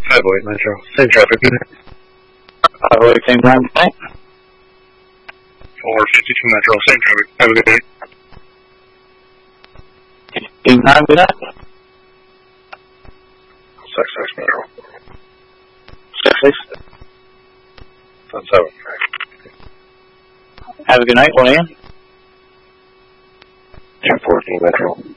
508 Metro. Same traffic. 508, same time tonight. 452 Metro. Same traffic. Have a good day. Same time tonight. 66 Metro. 66. 7. Have a good night, 1 a.m. 214 Metro.